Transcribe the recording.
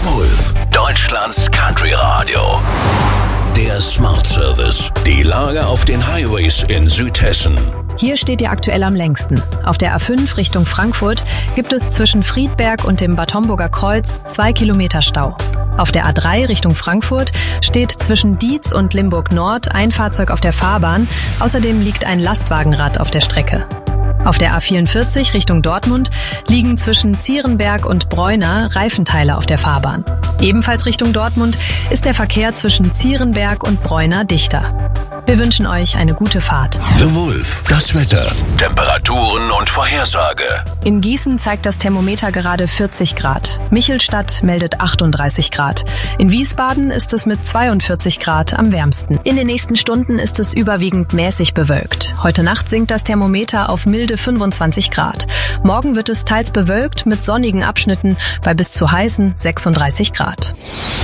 The Wolf, Deutschlands Country Radio. Der Smart Service. Die Lage auf den Highways in Südhessen. Hier steht ihr aktuell am längsten. Auf der A5 Richtung Frankfurt gibt es zwischen Friedberg und dem Bad Homburger Kreuz 2 Kilometer Stau. Auf der A3 Richtung Frankfurt steht zwischen Dietz und Limburg Nord ein Fahrzeug auf der Fahrbahn. Außerdem liegt ein Lastwagenrad auf der Strecke. Auf der A44 Richtung Dortmund liegen zwischen Zierenberg und Bräuner Reifenteile auf der Fahrbahn. Ebenfalls Richtung Dortmund ist der Verkehr zwischen Zierenberg und Bräuner dichter. Wir wünschen euch eine gute Fahrt. The Wolf, das Wetter, Temperaturen und Vorhersage. In Gießen zeigt das Thermometer gerade 40 Grad. Michelstadt meldet 38 Grad. In Wiesbaden ist es mit 42 Grad am wärmsten. In den nächsten Stunden ist es überwiegend mäßig bewölkt. Heute Nacht sinkt das Thermometer auf milde 25 Grad. Morgen wird es teils bewölkt mit sonnigen Abschnitten bei bis zu heißen 36 Grad.